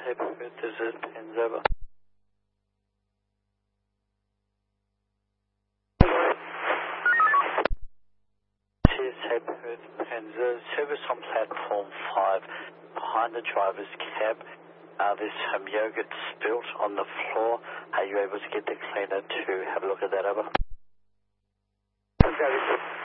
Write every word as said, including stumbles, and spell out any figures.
tape with this is pins over. Tape with pins. Service on platform five behind the driver's cab. Uh, there's some yogurt spilt on the floor. Are you able to get the cleaner to have a look at that over? Okay.